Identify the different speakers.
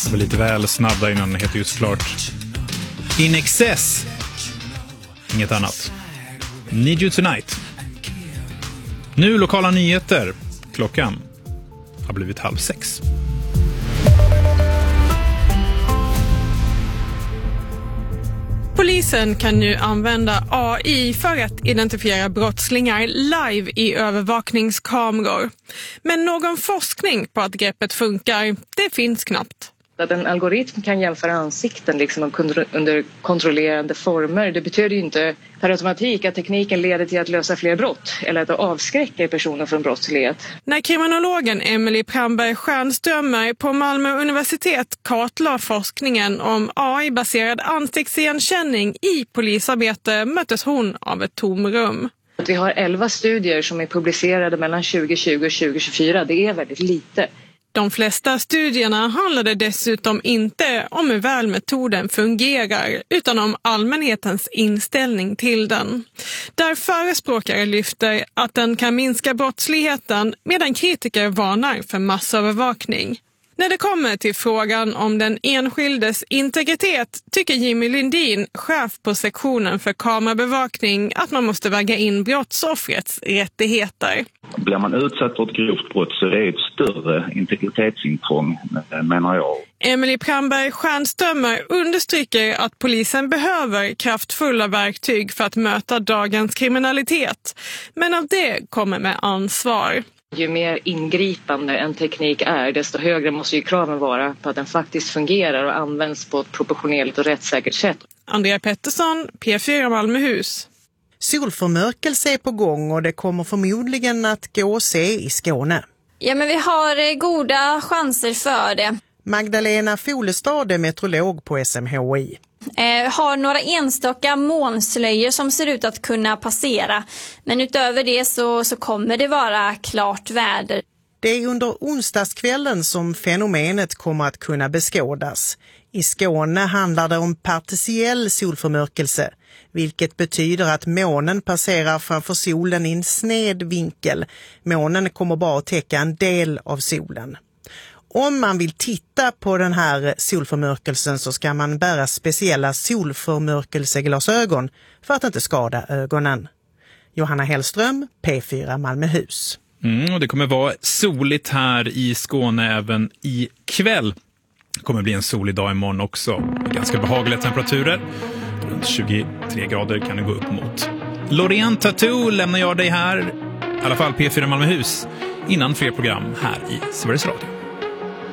Speaker 1: var lite väl snabba innan. Den heter just klart In Excess. Inget annat. Need You Tonight. Nu lokala nyheter. Klockan har blivit 5:30.
Speaker 2: Polisen kan nu använda AI för att identifiera brottslingar live i övervakningskameror. Men någon forskning på att greppet funkar, det finns knappt.
Speaker 3: Att en algoritm kan jämföra ansikten liksom under kontrollerande former, det betyder ju inte per automatik att tekniken leder till att lösa fler brott eller att avskräcka personer från brottslighet.
Speaker 2: När kriminologen Emily Pramberg Stjernströmer på Malmö universitet kartlade forskningen om AI-baserad ansiktsigenkänning i polisarbete möttes hon av ett tomrum.
Speaker 3: Vi har 11 studier som är publicerade mellan 2020 och 2024, det är väldigt lite.
Speaker 2: De flesta studierna handlade dessutom inte om hur väl metoden fungerar utan om allmänhetens inställning till den. Där förespråkare lyfter att den kan minska brottsligheten medan kritiker varnar för massövervakning. När det kommer till frågan om den enskildes integritet tycker Jimmy Lundin, chef på sektionen för kamerabevakning, att man måste väga in brottsoffrets rättigheter.
Speaker 4: Blir man utsatt för ett grovt brott så är det ett större integritetsintrång, menar jag.
Speaker 2: Emily Pramberg Stjernströmer understryker att polisen behöver kraftfulla verktyg för att möta dagens kriminalitet. Men av det kommer med ansvar.
Speaker 3: Ju mer ingripande en teknik är, desto högre måste ju kraven vara på att den faktiskt fungerar och används på ett proportionellt och rättssäkert sätt.
Speaker 2: Andrea Pettersson, P4 Malmöhus.
Speaker 5: Solförmörkelse är på gång och det kommer förmodligen att gå att se i Skåne.
Speaker 6: Ja, men vi har goda chanser för det.
Speaker 5: Magdalena Folestad är meteorolog på SMHI.
Speaker 6: Har några enstaka molnslöjor som ser ut att kunna passera. Men utöver det så kommer det vara klart väder.
Speaker 5: Det är under onsdagskvällen som fenomenet kommer att kunna beskådas. I Skåne handlar det om partiell solförmörkelse, vilket betyder att månen passerar framför solen i en sned vinkel. Månen kommer bara att täcka en del av solen. Om man vill titta på den här solförmörkelsen så ska man bära speciella solförmörkelseglasögon för att inte skada ögonen. Johanna Hellström, P4 Malmöhus.
Speaker 1: Och det kommer vara soligt här i Skåne även i kväll. Det kommer bli en solig dag imorgon också. Ganska behagliga temperaturer. Runt 23 grader kan det gå upp mot. Loreen Tattoo lämnar jag dig här. I alla fall P4 Malmöhus. Innan fler program här i Sveriges Radio.